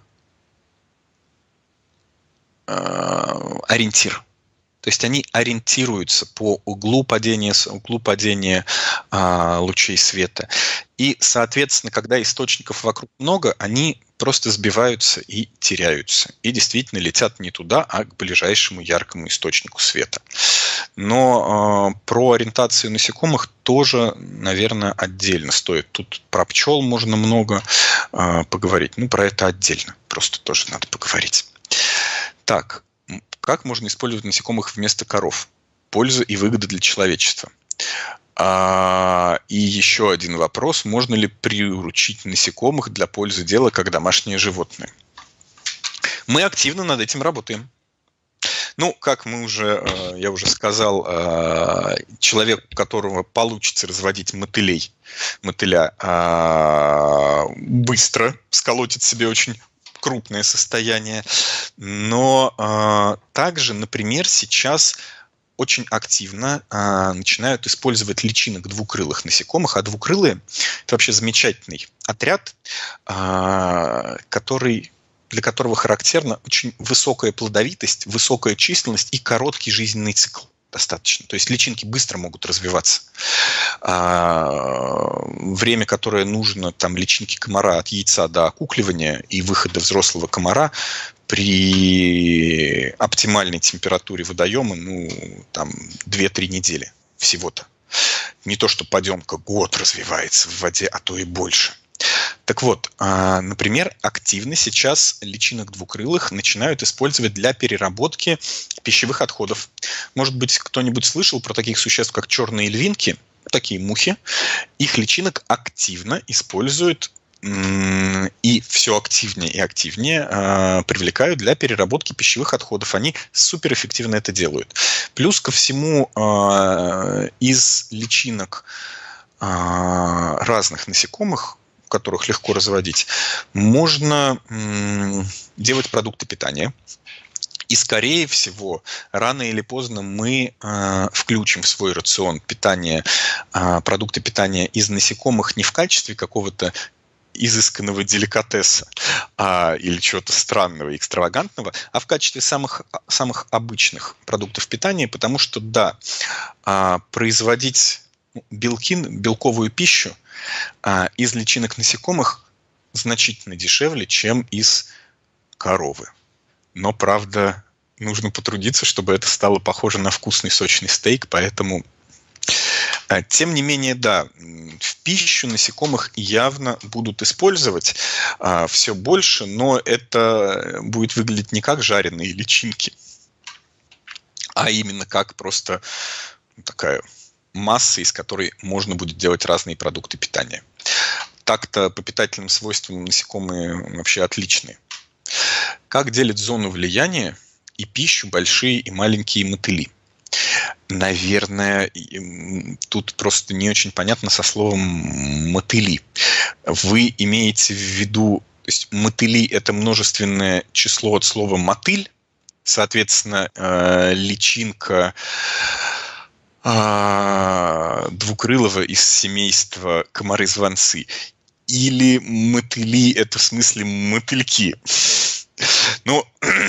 ориентир. То есть они ориентируются по углу падения, углу падения а, лучей света. И, соответственно, когда источников вокруг много, они просто сбиваются и теряются. И действительно летят не туда, а к ближайшему яркому источнику света. Но а, про ориентацию насекомых тоже, наверное, отдельно стоит. Тут про пчел можно много а, поговорить. Ну, про это отдельно. Просто тоже надо поговорить. Так, как можно использовать насекомых вместо коров? Польза и выгода для человечества. А, и еще один вопрос. Можно ли приручить насекомых для пользы дела как домашние животные? Мы активно над этим работаем. Ну, как мы уже, я уже сказал, человек, у которого получится разводить мотылей, мотыля быстро сколотит себе очень крупное состояние. Но э, также, например, сейчас очень активно э, начинают использовать личинок двукрылых насекомых. А двукрылые – это вообще замечательный отряд, э, который, для которого характерна очень высокая плодовитость, высокая численность и короткий жизненный цикл. Достаточно. То есть личинки быстро могут развиваться. А, время, которое нужно там, личинке комара от яйца до окукливания и выхода взрослого комара при оптимальной температуре водоема, ну, там, две-три недели всего-то. Не то, что подъемка год развивается в воде, а то и больше. Так вот, например, активно сейчас личинок двукрылых начинают использовать для переработки пищевых отходов. Может быть, кто-нибудь слышал про таких существ, как черные львинки, такие мухи. Их личинок активно используют и все активнее и активнее привлекают для переработки пищевых отходов. Они суперэффективно это делают. Плюс ко всему, из личинок разных насекомых, которых легко разводить, можно м, делать продукты питания. И, скорее всего, рано или поздно мы э, включим в свой рацион питания, э, продукты питания из насекомых не в качестве какого-то изысканного деликатеса а, или чего-то странного, экстравагантного, а в качестве самых, самых обычных продуктов питания, потому что, да, а, производить белки, белковую пищу а, из личинок насекомых значительно дешевле, чем из коровы. Но, правда, нужно потрудиться, чтобы это стало похоже на вкусный сочный стейк, поэтому... Тем не менее, да, в пищу насекомых явно будут использовать а, все больше, но это будет выглядеть не как жареные личинки, а именно как просто такая масса, из которой можно будет делать разные продукты питания. Так-то по питательным свойствам насекомые вообще отличные. Как делят зону влияния и пищу большие и маленькие мотыли? Наверное, тут просто не очень понятно со словом «мотыли». Вы имеете в виду, то есть мотыли – это множественное число от слова «мотыль», соответственно, личинка двукрылого из семейства комары-звонцы, или мотыли – это в смысле мотыльки? Ну,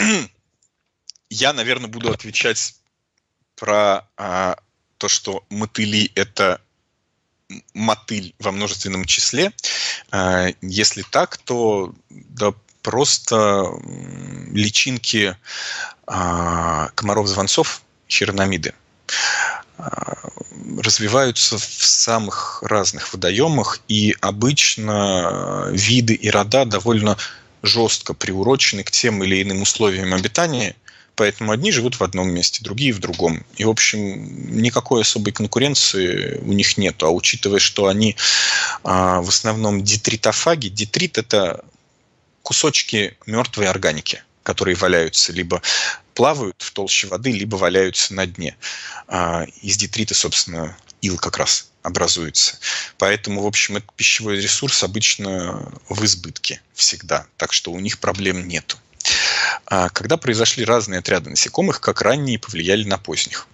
я, наверное, буду отвечать про а, то, что мотыли – это мотыль во множественном числе. А, если так, то да, просто личинки а, комаров-звонцов, хирономиды, а, развиваются в самых разных водоемах, и обычно виды и рода довольно жестко приурочены к тем или иным условиям обитания. Поэтому одни живут в одном месте, другие в другом. И, в общем, никакой особой конкуренции у них нету. А учитывая, что они а, в основном детритофаги, детрит – это кусочки мертвой органики, которые валяются, либо плавают в толще воды, либо валяются на дне. А, из детрита, собственно, ил как раз образуется. Поэтому, в общем, этот пищевой ресурс обычно в избытке всегда. Так что у них проблем нету. Когда произошли разные отряды насекомых, как ранние повлияли на поздних?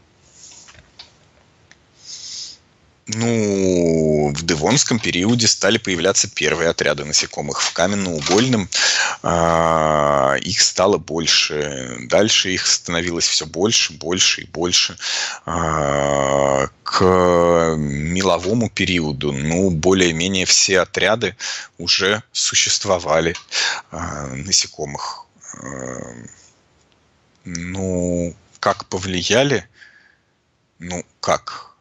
Ну, в девонском периоде стали появляться первые отряды насекомых. В каменноугольном а, их стало больше. Дальше их становилось все больше, больше и больше. А, к меловому периоду, ну, более-менее все отряды уже существовали а, насекомых. Ну, как повлияли? Ну, как?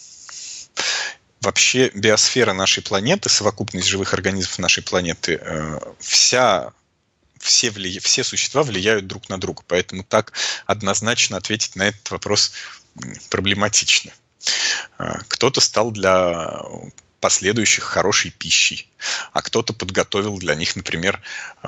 Вообще биосфера нашей планеты, совокупность живых организмов нашей планеты, вся, все, вли... все существа влияют друг на друга. Поэтому так однозначно ответить на этот вопрос проблематично. Кто-то стал для последующих хорошей пищей, а кто-то подготовил для них, например,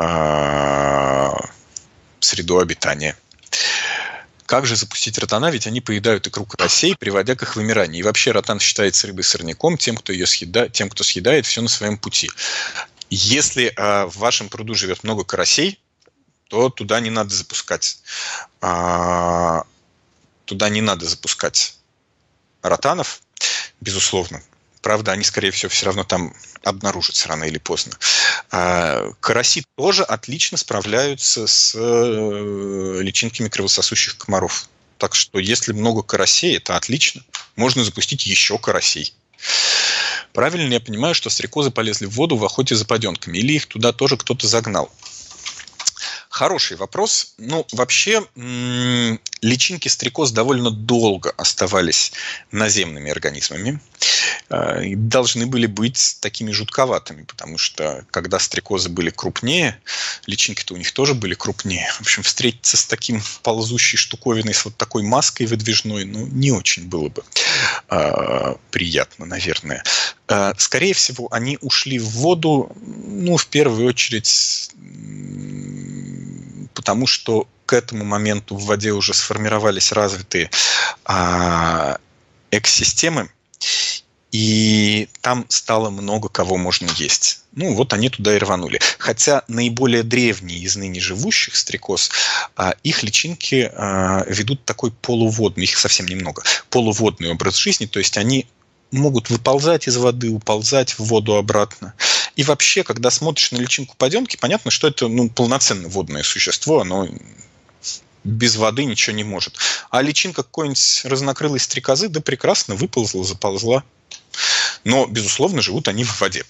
среду обитания. Как же запустить ротана? Ведь они поедают икру карасей, приводя к их вымиранию. И вообще ротан считается рыбой-сорняком, тем, кто ее съедает, тем, кто съедает все на своем пути. Если а, в вашем пруду живет много карасей, то туда не надо запускать. А, туда не надо запускать ротанов, безусловно. Правда, они, скорее всего, все равно там обнаружатся рано или поздно. А караси тоже отлично справляются с личинками кровососущих комаров. Так что, если много карасей, это отлично. Можно запустить еще карасей. Правильно ли я понимаю, что стрекозы полезли в воду в охоте за поденками? Или их туда тоже кто-то загнал? Хороший вопрос. Ну, вообще, м- личинки стрекоз довольно долго оставались наземными организмами. Э- и должны были быть такими жутковатыми, потому что, когда стрекозы были крупнее, личинки-то у них тоже были крупнее. В общем, встретиться с таким ползущей штуковиной, с вот такой маской выдвижной, ну, не очень было бы э- приятно, наверное. Э- скорее всего, они ушли в воду, ну, в первую очередь, потому что к этому моменту в воде уже сформировались развитые а, экосистемы, и там стало много кого можно есть. Ну, вот они туда и рванули. Хотя наиболее древние из ныне живущих стрекоз, а, их личинки а, ведут такой полуводный, их совсем немного, полуводный образ жизни, то есть они могут выползать из воды, уползать в воду обратно. И вообще, когда смотришь на личинку поденки, понятно, что это ну, полноценное водное существо, оно без воды ничего не может. А личинка какой-нибудь разнокрылой стрекозы, да прекрасно выползла, заползла. Но, безусловно, живут они в воде.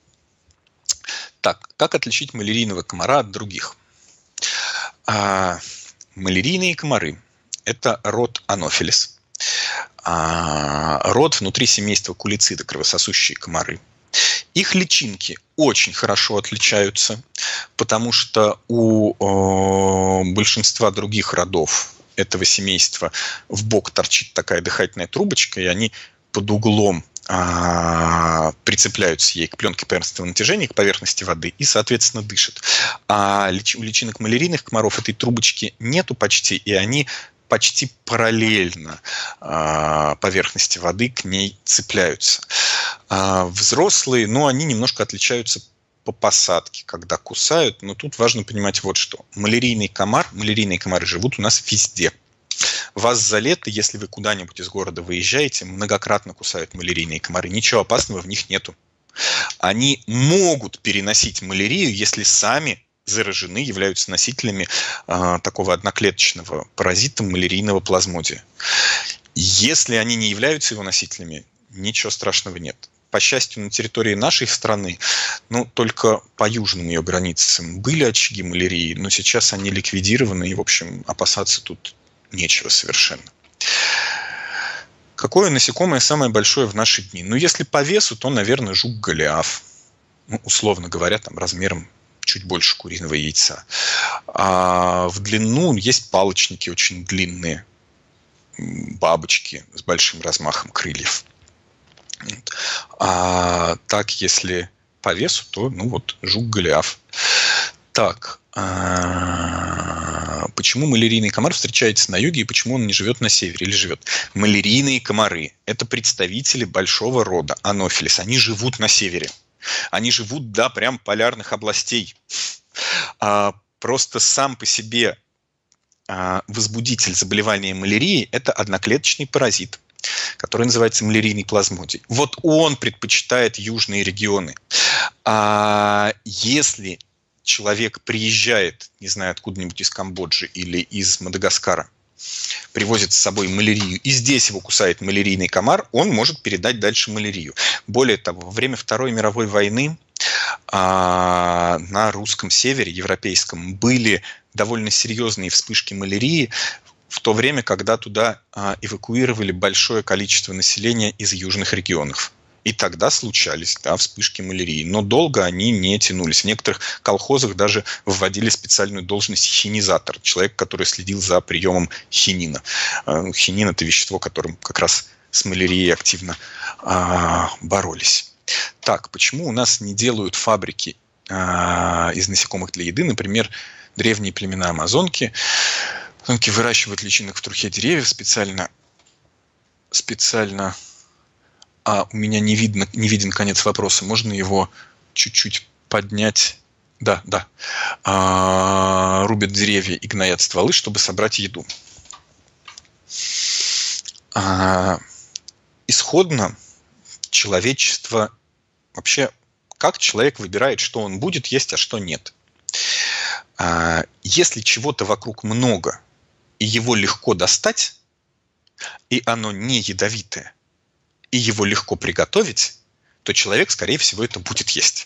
Так, как отличить малярийного комара от других? А, малярийные комары – это род Анофилис. А, род внутри семейства кулицида, кровососущие комары. Их личинки очень хорошо отличаются, потому что у э, большинства других родов этого семейства в бок торчит такая дыхательная трубочка, и они под углом э, прицепляются ей к пленке поверхностного натяжения, к поверхности воды, и, соответственно, дышат. А лич, у личинок малярийных комаров этой трубочки нету почти, и они почти параллельно э, поверхности воды к ней цепляются. А взрослые, ну, они немножко отличаются по посадке, когда кусают, но тут важно понимать вот что. Малярийный комар, малярийные комары живут у нас везде. Вас за лето, если вы куда-нибудь из города выезжаете, многократно кусают малярийные комары. Ничего опасного в них нету. Они могут переносить малярию, если сами заражены, являются носителями э, такого одноклеточного паразита малярийного плазмодия. Если они не являются его носителями, ничего страшного нет. По счастью, на территории нашей страны, ну, только по южным ее границам были очаги малярии, но сейчас они ликвидированы, и, в общем, опасаться тут нечего совершенно. Какое насекомое самое большое в наши дни? Ну, если по весу, то, наверное, жук-голиаф. Ну, условно говоря, там размером чуть больше куриного яйца. А в длину есть палочники очень длинные, бабочки с большим размахом крыльев. А так, если по весу, то, ну вот, жук-голиаф. Так, а, почему малярийный комар встречается на юге и почему он не живет на севере или живет? Малярийные комары – это представители большого рода Анофилис. Они живут на севере. Они живут до прям полярных областей. А, просто сам по себе а, возбудитель заболевания малярией – это одноклеточный паразит, который называется малярийный плазмодий. Вот он предпочитает южные регионы. А если человек приезжает, не знаю, откуда-нибудь из Камбоджи или из Мадагаскара, привозит с собой малярию, и здесь его кусает малярийный комар, он может передать дальше малярию. Более того, во время Второй мировой войны а, на русском севере, европейском, были довольно серьезные вспышки малярии, в то время, когда туда а, эвакуировали большое количество населения из южных регионов. И тогда случались, да, вспышки малярии. Но долго они не тянулись. В некоторых колхозах даже вводили специальную должность хинизатор. Человек, который следил за приемом хинина. Хинин – это вещество, которым как раз с малярией активно а, боролись. Так, почему у нас не делают фабрики а, из насекомых для еды? Например, древние племена амазонки. Амазонки выращивают личинок в трухе деревьев специально. специально А у меня не видно, не виден конец вопроса. Можно его чуть-чуть поднять? Да, да. А, рубят деревья и гноят стволы, чтобы собрать еду. А, исходно человечество вообще, как человек выбирает, что он будет есть, а что нет. А, если чего-то вокруг много, и его легко достать, и оно не ядовитое, и его легко приготовить, то человек, скорее всего, это будет есть.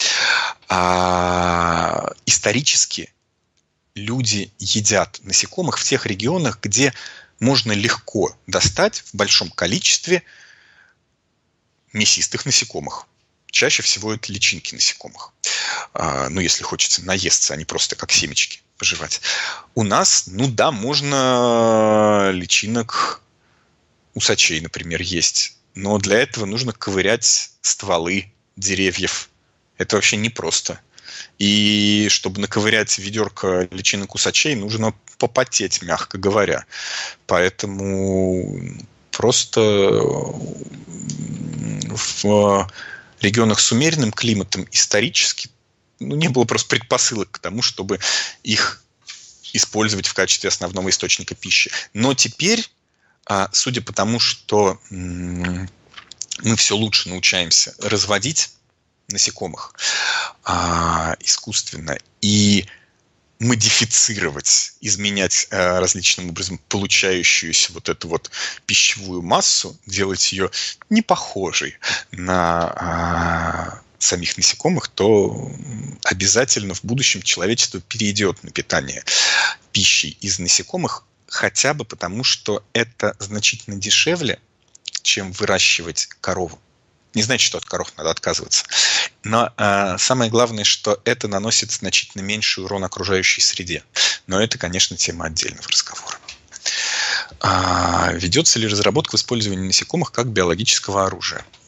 А, исторически люди едят насекомых в тех регионах, где можно легко достать в большом количестве мясистых насекомых. Чаще всего это личинки насекомых. А, ну, если хочется наесться, а не просто как семечки пожевать. У нас, ну да, можно личинок усачей, например, есть. Но для этого нужно ковырять стволы деревьев. Это вообще непросто. И чтобы наковырять ведерко личинок усачей, нужно попотеть, мягко говоря. Поэтому просто в регионах с умеренным климатом исторически ну, не было просто предпосылок к тому, чтобы их использовать в качестве основного источника пищи. Но теперь, судя по тому, что мы все лучше научаемся разводить насекомых искусственно и модифицировать, изменять э, различным образом получающуюся вот эту вот пищевую массу, делать ее не похожей на э, самих насекомых, то обязательно в будущем человечество перейдет на питание пищей из насекомых, хотя бы потому, что это значительно дешевле, чем выращивать корову. Не значит, что от коров надо отказываться. Но э, самое главное, что это наносит значительно меньший урон окружающей среде. Но это, конечно, тема отдельного разговора. А, ведется ли разработка в использовании насекомых как биологического оружия?